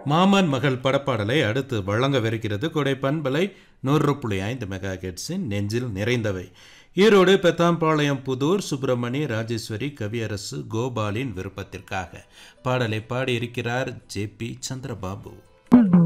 மாமன் மகள் படப்பாடலை அடுத்து வழங்கவிருக்கிறது கொடை பண்பலை 100.5 மெகா ஹெர்ட்ஸின் நெஞ்சில் நிறைந்தவை. ஈரோடு பெத்தாம்பாளையம் புதூர் சுப்பிரமணி ராஜேஸ்வரி கவியரசு கோபாலின் விருப்பத்திற்காக பாடலை பாடியிருக்கிறார் ஜே பி சந்திரபாபு.